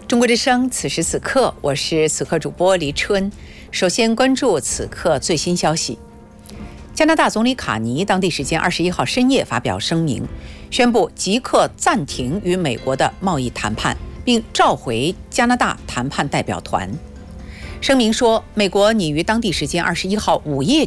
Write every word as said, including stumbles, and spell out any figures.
中国之声，此时此刻，我是此刻主播黎春。首先关注此刻最新消息。加拿大总理卡尼当地时间二十一号深夜发表声明，宣布即刻暂停与美国的贸易谈判，并召回加拿大谈判代表团。声明说，美国拟于当地时间二十一号午夜